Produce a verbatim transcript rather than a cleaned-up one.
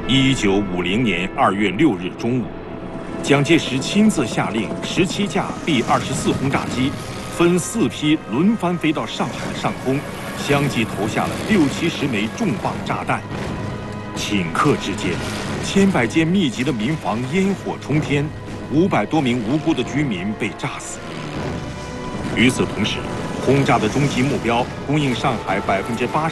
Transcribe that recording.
一九五零年二月六日中午，蒋介石亲自下令，十七架 B 二十四轰炸机分四批轮番飞到上海的上空，相继投下了六七十枚重磅炸弹。顷刻之间，千百间密集的民房烟火冲天，五百多名无辜的居民被炸死。与此同时，轰炸的终极目标，供应上海百分之八十。